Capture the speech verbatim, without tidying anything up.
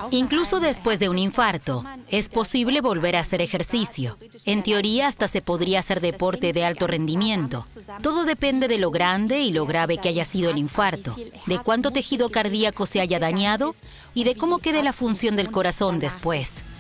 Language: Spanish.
Incluso después de un infarto, es posible volver a hacer ejercicio. En teoría, hasta se podría hacer deporte de alto rendimiento. Todo depende de lo grande y lo grave que haya sido el infarto, de cuánto tejido cardíaco se haya dañado y de cómo quede la función del corazón después.